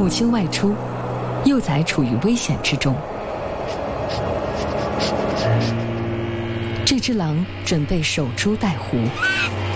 亲外出，幼崽处于危险之中。这只狼准备守株待狐。